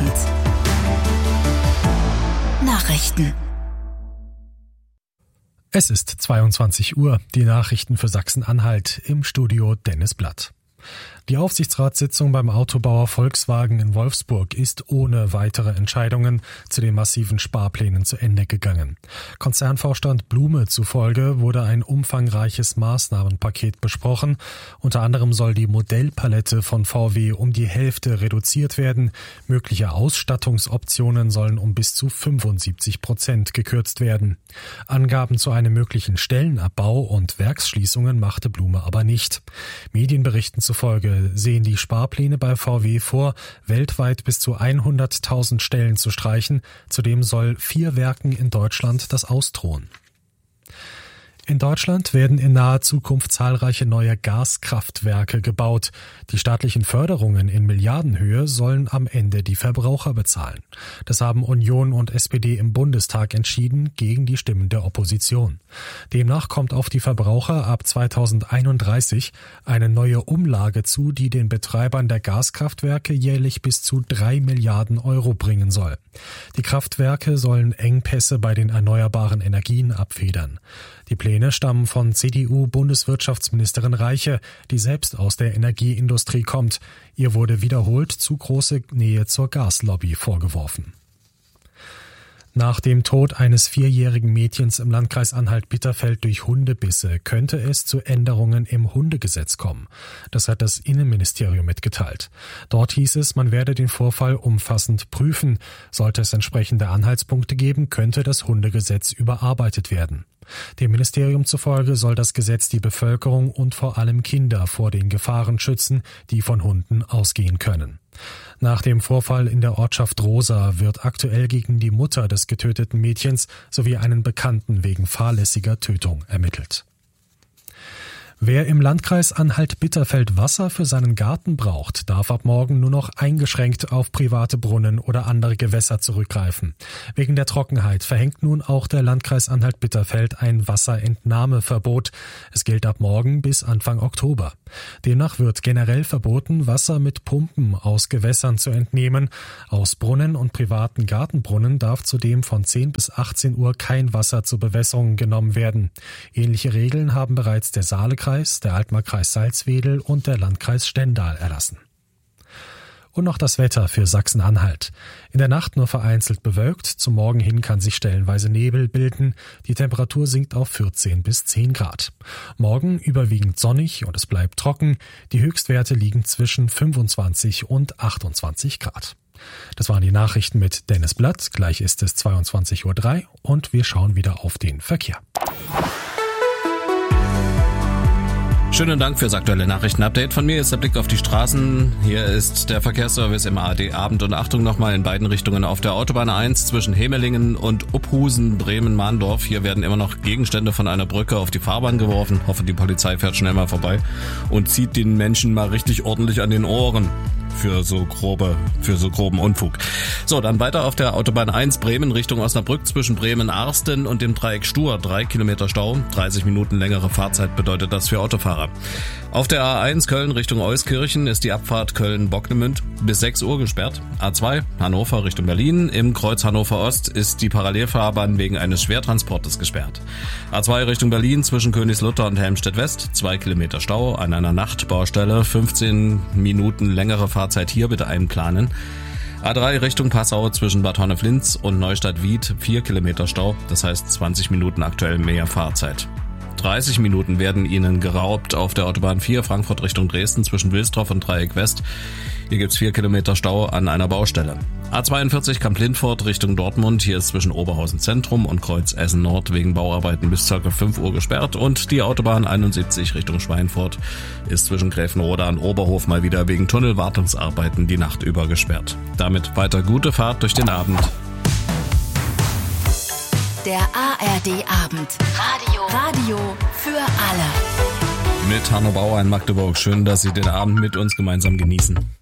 Abend. Nachrichten. Es ist 22 Uhr, die Nachrichten für Sachsen-Anhalt, im Studio Dennis Blatt. Die Aufsichtsratssitzung beim Autobauer Volkswagen in Wolfsburg ist ohne weitere Entscheidungen zu den massiven Sparplänen zu Ende gegangen. Konzernvorstand Blume zufolge wurde ein umfangreiches Maßnahmenpaket besprochen. Unter anderem soll die Modellpalette von VW um die Hälfte reduziert werden. Mögliche Ausstattungsoptionen sollen um bis zu 75% gekürzt werden. Angaben zu einem möglichen Stellenabbau und Werksschließungen machte Blume aber nicht. Medienberichten zufolge sehen die Sparpläne bei VW vor, weltweit bis zu 100.000 Stellen zu streichen. Zudem soll 4 Werken in Deutschland das ausdrohen. In Deutschland werden in naher Zukunft zahlreiche neue Gaskraftwerke gebaut. Die staatlichen Förderungen in Milliardenhöhe sollen am Ende die Verbraucher bezahlen. Das haben Union und SPD im Bundestag entschieden, gegen die Stimmen der Opposition. Demnach kommt auf die Verbraucher ab 2031 eine neue Umlage zu, die den Betreibern der Gaskraftwerke jährlich bis zu 3 Milliarden Euro bringen soll. Die Kraftwerke sollen Engpässe bei den erneuerbaren Energien abfedern. Die Pläne stammen von CDU-Bundeswirtschaftsministerin Reiche, die selbst aus der Energieindustrie kommt. Ihr wurde wiederholt zu große Nähe zur Gaslobby vorgeworfen. Nach dem Tod eines 4-jährigen Mädchens im Landkreis Anhalt-Bitterfeld durch Hundebisse könnte es zu Änderungen im Hundegesetz kommen. Das hat das Innenministerium mitgeteilt. Dort hieß es, man werde den Vorfall umfassend prüfen. Sollte es entsprechende Anhaltspunkte geben, könnte das Hundegesetz überarbeitet werden. Dem Ministerium zufolge soll das Gesetz die Bevölkerung und vor allem Kinder vor den Gefahren schützen, die von Hunden ausgehen können. Nach dem Vorfall in der Ortschaft Rosa wird aktuell gegen die Mutter des getöteten Mädchens sowie einen Bekannten wegen fahrlässiger Tötung ermittelt. Wer im Landkreis Anhalt-Bitterfeld Wasser für seinen Garten braucht, darf ab morgen nur noch eingeschränkt auf private Brunnen oder andere Gewässer zurückgreifen. Wegen der Trockenheit verhängt nun auch der Landkreis Anhalt-Bitterfeld ein Wasserentnahmeverbot. Es gilt ab morgen bis Anfang Oktober. Demnach wird generell verboten, Wasser mit Pumpen aus Gewässern zu entnehmen. Aus Brunnen und privaten Gartenbrunnen darf zudem von 10 bis 18 Uhr kein Wasser zur Bewässerung genommen werden. Ähnliche Regeln haben bereits der Saalekreis, der Altmarkkreis Salzwedel und der Landkreis Stendal erlassen. Und noch das Wetter für Sachsen-Anhalt. In der Nacht nur vereinzelt bewölkt, zum Morgen hin kann sich stellenweise Nebel bilden. Die Temperatur sinkt auf 14 bis 10 Grad. Morgen überwiegend sonnig und es bleibt trocken. Die Höchstwerte liegen zwischen 25 und 28 Grad. Das waren die Nachrichten mit Dennis Blatt. Gleich ist es 22:03 Uhr und wir schauen wieder auf den Verkehr. Schönen Dank fürs aktuelle Nachrichtenupdate. Von mir ist der Blick auf die Straßen. Hier ist der Verkehrsservice im ARD Abend. Und Achtung nochmal in beiden Richtungen auf der Autobahn 1 zwischen Hemelingen und Uphusen, Bremen-Mahndorf. Hier werden immer noch Gegenstände von einer Brücke auf die Fahrbahn geworfen. Hoffe, die Polizei fährt schnell mal vorbei und zieht den Menschen mal richtig ordentlich an den Ohren für so groben Unfug. So, dann weiter auf der Autobahn 1 Bremen Richtung Osnabrück zwischen Bremen-Arsten und dem Dreieck Stur. 3 Kilometer Stau, 30 Minuten längere Fahrzeit bedeutet das für Autofahrer. Auf der A1 Köln Richtung Euskirchen ist die Abfahrt Köln-Bocknemünd bis 6 Uhr gesperrt. A2 Hannover Richtung Berlin. Im Kreuz Hannover Ost ist die Parallelfahrbahn wegen eines Schwertransportes gesperrt. A2 Richtung Berlin zwischen Königslutter und Helmstedt West. 2 Kilometer Stau an einer Nachtbaustelle. 15 Minuten längere Fahrzeit hier bitte einplanen. A3 Richtung Passau zwischen Bad Honnef-Linz und Neustadt-Wied 4 Kilometer Stau. Das heißt 20 Minuten aktuell mehr Fahrzeit. 30 Minuten werden Ihnen geraubt auf der Autobahn 4 Frankfurt Richtung Dresden zwischen Wilsdorf und Dreieck West. Hier gibt's 4 Kilometer Stau an einer Baustelle. A42 Kamp-Lindfort Richtung Dortmund. Hier ist zwischen Oberhausen Zentrum und Kreuz Essen Nord wegen Bauarbeiten bis ca. 5 Uhr gesperrt. Und die Autobahn 71 Richtung Schweinfurt ist zwischen Gräfenroda und Oberhof mal wieder wegen Tunnelwartungsarbeiten die Nacht über gesperrt. Damit weiter gute Fahrt durch den Abend. Der ARD Abend. Radio für alle. Mit Hanno Bauer in Magdeburg. Schön, dass Sie den Abend mit uns gemeinsam genießen.